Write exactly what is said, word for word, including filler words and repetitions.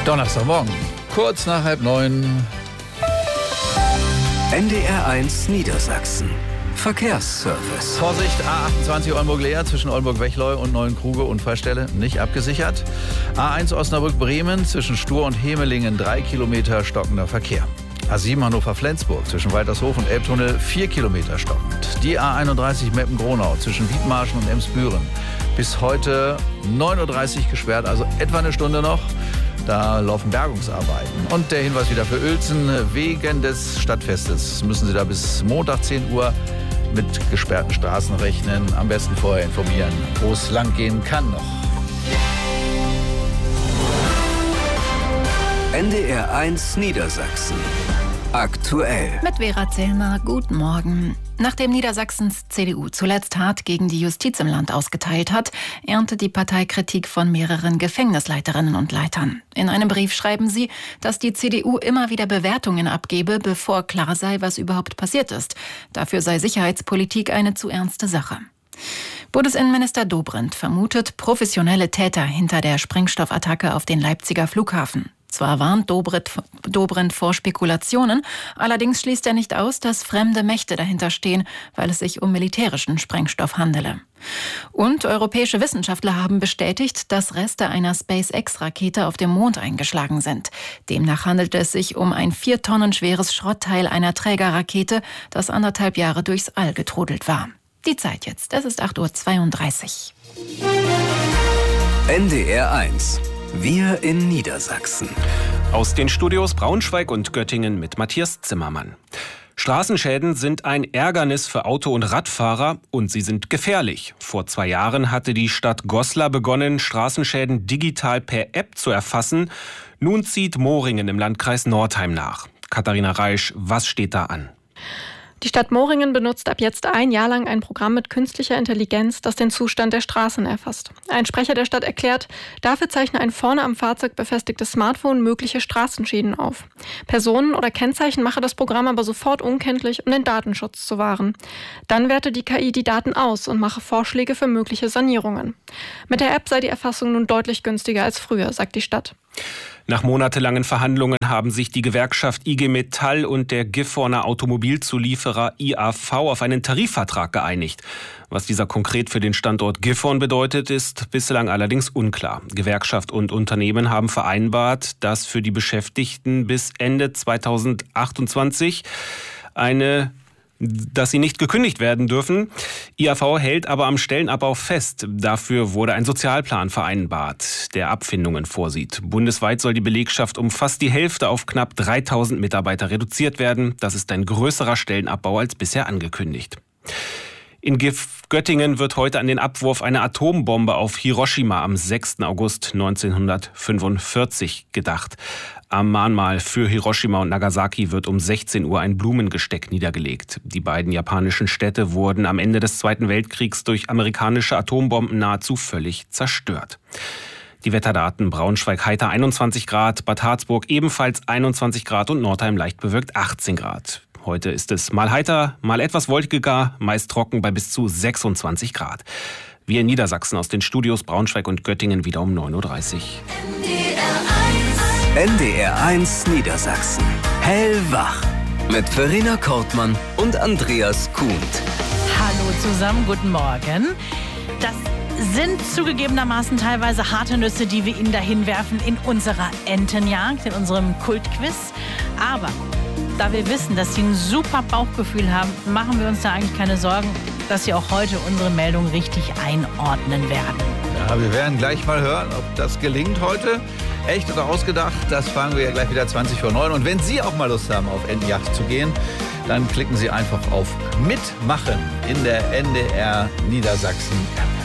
Donnerstagmorgen, kurz nach halb neun. N D R eins Niedersachsen. Verkehrsservice. Vorsicht, A achtundzwanzig Oldenburg-Leer zwischen Oldenburg-Wechleu und Neuenkruge, Unfallstelle, nicht abgesichert. A eins Osnabrück-Bremen zwischen Stur und Hemelingen, drei Kilometer stockender Verkehr. A sieben Hannover-Flensburg zwischen Waltershof und Elbtunnel, vier Kilometer stockend. Die A einunddreißig Meppen-Gronau zwischen Wiedmarschen und Emsbüren bis heute neun Uhr dreißig gesperrt, also etwa eine Stunde noch. Da laufen Bergungsarbeiten. Und der Hinweis wieder für Uelzen, wegen des Stadtfestes müssen Sie da bis Montag zehn Uhr mit gesperrten Straßen rechnen. Am besten vorher informieren, wo es lang gehen kann noch. N D R eins Niedersachsen. Aktuell. Mit Vera Zellmer, guten Morgen. Nachdem Niedersachsens C D U zuletzt hart gegen die Justiz im Land ausgeteilt hat, erntet die Partei Kritik von mehreren Gefängnisleiterinnen und Leitern. In einem Brief schreiben sie, dass die C D U immer wieder Bewertungen abgebe, bevor klar sei, was überhaupt passiert ist. Dafür sei Sicherheitspolitik eine zu ernste Sache. Bundesinnenminister Dobrindt vermutet professionelle Täter hinter der Sprengstoffattacke auf den Leipziger Flughafen. Zwar warnt Dobrindt vor Spekulationen, allerdings schließt er nicht aus, dass fremde Mächte dahinter stehen, weil es sich um militärischen Sprengstoff handele. Und europäische Wissenschaftler haben bestätigt, dass Reste einer SpaceX-Rakete auf dem Mond eingeschlagen sind. Demnach handelt es sich um ein vier Tonnen schweres Schrottteil einer Trägerrakete, das anderthalb Jahre durchs All getrudelt war. Die Zeit jetzt, es ist acht Uhr zweiunddreißig. N D R eins. Wir in Niedersachsen. Aus den Studios Braunschweig und Göttingen mit Matthias Zimmermann. Straßenschäden sind ein Ärgernis für Auto- und Radfahrer und sie sind gefährlich. Vor zwei Jahren hatte die Stadt Goslar begonnen, Straßenschäden digital per App zu erfassen. Nun zieht Moringen im Landkreis Nordheim nach. Katharina Reisch, was steht da an? Die Stadt Moringen benutzt ab jetzt ein Jahr lang ein Programm mit künstlicher Intelligenz, das den Zustand der Straßen erfasst. Ein Sprecher der Stadt erklärt, dafür zeichne ein vorne am Fahrzeug befestigtes Smartphone mögliche Straßenschäden auf. Personen oder Kennzeichen mache das Programm aber sofort unkenntlich, um den Datenschutz zu wahren. Dann werte die K I die Daten aus und mache Vorschläge für mögliche Sanierungen. Mit der App sei die Erfassung nun deutlich günstiger als früher, sagt die Stadt. Nach monatelangen Verhandlungen haben sich die Gewerkschaft I G Metall und der Gifhorner Automobilzulieferer I A V auf einen Tarifvertrag geeinigt. Was dieser konkret für den Standort Gifhorn bedeutet, ist bislang allerdings unklar. Gewerkschaft und Unternehmen haben vereinbart, dass für die Beschäftigten bis Ende zweitausendachtundzwanzig eine dass sie nicht gekündigt werden dürfen. I A V hält aber am Stellenabbau fest. Dafür wurde ein Sozialplan vereinbart, der Abfindungen vorsieht. Bundesweit soll die Belegschaft um fast die Hälfte auf knapp dreitausend Mitarbeiter reduziert werden. Das ist ein größerer Stellenabbau als bisher angekündigt. In Göttingen wird heute an den Abwurf einer Atombombe auf Hiroshima am sechsten August neunzehnhundertfünfundvierzig gedacht. Am Mahnmal für Hiroshima und Nagasaki wird um sechzehn Uhr ein Blumengesteck niedergelegt. Die beiden japanischen Städte wurden am Ende des Zweiten Weltkriegs durch amerikanische Atombomben nahezu völlig zerstört. Die Wetterdaten: Braunschweig heiter einundzwanzig Grad, Bad Harzburg ebenfalls einundzwanzig Grad und Nordheim leicht bewölkt achtzehn Grad. Heute ist es mal heiter, mal etwas wolkiger, meist trocken bei bis zu sechsundzwanzig Grad. Wir in Niedersachsen aus den Studios Braunschweig und Göttingen wieder um neun Uhr dreißig. N D R eins Niedersachsen. Hellwach. Mit Verena Kortmann und Andreas Kuhnt. Hallo zusammen, guten Morgen. Das sind zugegebenermaßen teilweise harte Nüsse, die wir Ihnen dahin werfen in unserer Entenjagd, in unserem Kultquiz. Aber da wir wissen, dass Sie ein super Bauchgefühl haben, machen wir uns da eigentlich keine Sorgen, dass Sie auch heute unsere Meldung richtig einordnen werden. Ja, wir werden gleich mal hören, ob das gelingt heute. Echt oder ausgedacht, das fragen wir ja gleich wieder zwanzig vor neun. Und wenn Sie auch mal Lust haben, auf Entenjagd zu gehen, dann klicken Sie einfach auf Mitmachen in der N D R Niedersachsen App.